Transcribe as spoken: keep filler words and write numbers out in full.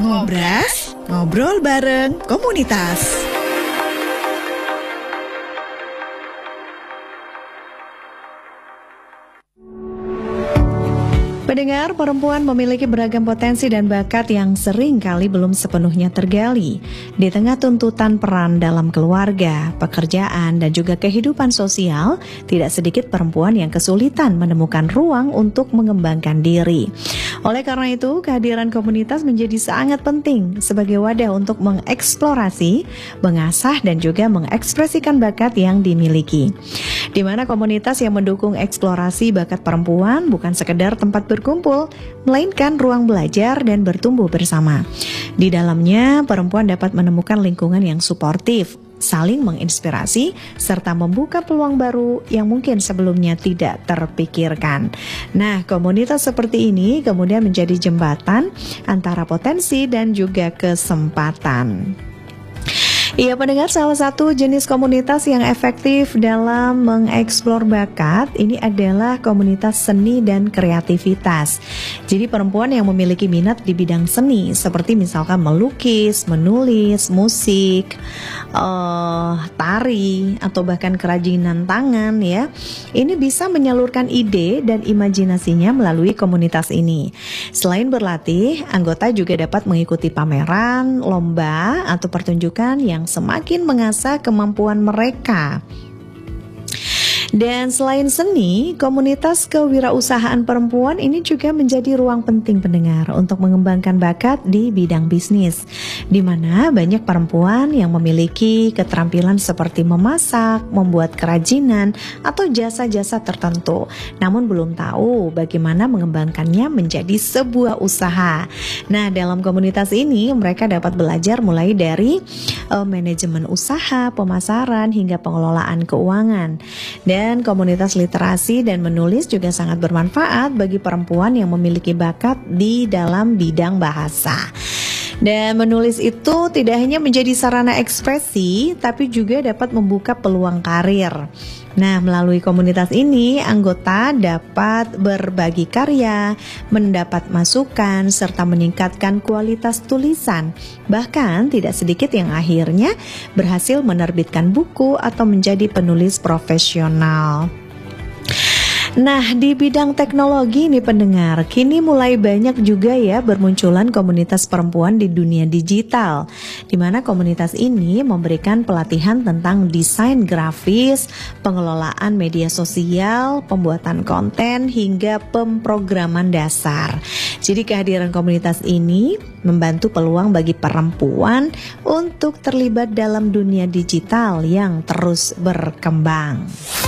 Ngobras, ngobrol bareng komunitas. Pendengar, perempuan memiliki beragam potensi dan bakat yang sering kali belum sepenuhnya tergali. Di tengah tuntutan peran dalam keluarga, pekerjaan, dan juga kehidupan sosial, tidak sedikit perempuan yang kesulitan menemukan ruang untuk mengembangkan diri. Oleh karena itu, kehadiran komunitas menjadi sangat penting sebagai wadah untuk mengeksplorasi, mengasah, dan juga mengekspresikan bakat yang dimiliki. Di mana komunitas yang mendukung eksplorasi bakat perempuan bukan sekedar tempat berkumpul, melainkan ruang belajar dan bertumbuh bersama. Di dalamnya, perempuan dapat menemukan lingkungan yang suportif, saling menginspirasi, serta membuka peluang baru yang mungkin sebelumnya tidak terpikirkan. Nah, komunitas seperti ini kemudian menjadi jembatan antara potensi dan juga kesempatan. Iya pendengar, salah satu jenis komunitas yang efektif dalam mengeksplor bakat ini adalah komunitas seni dan kreativitas. Jadi perempuan yang memiliki minat di bidang seni seperti misalkan melukis, menulis, musik, uh, tari, atau bahkan kerajinan tangan ya, ini bisa menyalurkan ide dan imajinasinya melalui komunitas ini. Selain berlatih, anggota juga dapat mengikuti pameran, lomba, atau pertunjukan yang semakin mengasah kemampuan mereka. Dan selain seni, komunitas kewirausahaan perempuan ini juga menjadi ruang penting pendengar untuk mengembangkan bakat di bidang bisnis, di mana banyak perempuan yang memiliki keterampilan seperti memasak, membuat kerajinan, atau jasa-jasa tertentu, namun belum tahu bagaimana mengembangkannya menjadi sebuah usaha. Nah, dalam komunitas ini mereka dapat belajar mulai dari uh, manajemen usaha, pemasaran, hingga pengelolaan keuangan. Dan Dan komunitas literasi dan menulis juga sangat bermanfaat bagi perempuan yang memiliki bakat di dalam bidang bahasa. Dan menulis itu tidak hanya menjadi sarana ekspresi, tapi juga dapat membuka peluang karir. Nah, melalui komunitas ini, anggota dapat berbagi karya, mendapat masukan, serta meningkatkan kualitas tulisan. Bahkan tidak sedikit yang akhirnya berhasil menerbitkan buku atau menjadi penulis profesional. Nah, di bidang teknologi nih pendengar, kini mulai banyak juga ya bermunculan komunitas perempuan di dunia digital, di mana komunitas ini memberikan pelatihan tentang desain grafis, pengelolaan media sosial, pembuatan konten, hingga pemrograman dasar. Jadi kehadiran komunitas ini membantu peluang bagi perempuan untuk terlibat dalam dunia digital yang terus berkembang.